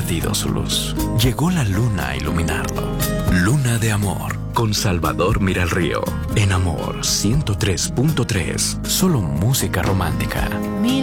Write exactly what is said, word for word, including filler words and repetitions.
perdido su luz. Llegó la luna a iluminarlo. Luna de Amor, con Salvador Miralrío. En Amor ciento tres punto tres, solo música romántica.